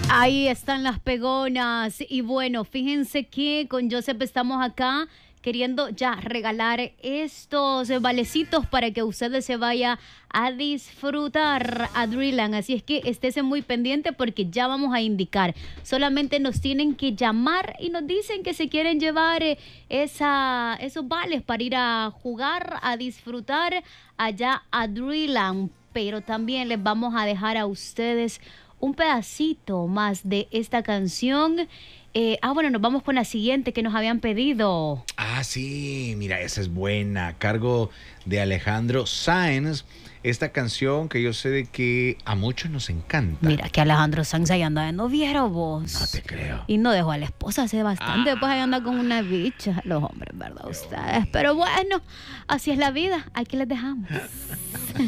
Ahí están las pegonas. Y bueno, fíjense que con Joseph estamos acá queriendo ya regalar estos valecitos para que ustedes se vaya a disfrutar a Dreamland. Así es que estése muy pendiente porque ya vamos a indicar. Solamente nos tienen que llamar y nos dicen que se quieren llevar esos vales para ir a jugar, a disfrutar allá a Dreamland. Pero también les vamos a dejar a ustedes un pedacito más de esta canción. Bueno, nos vamos con la siguiente que nos habían pedido. Sí, mira, esa es buena. A cargo de Alejandro Sanz. Esta canción que yo sé de que a muchos nos encanta. Mira que Alejandro Sanz ahí anda de noviero, vos. No te creo. Y no dejó a la esposa hace bastante. Después ahí anda con una bicha. Los hombres, ¿verdad? Ustedes. Pero bueno, así es la vida. Aquí les dejamos.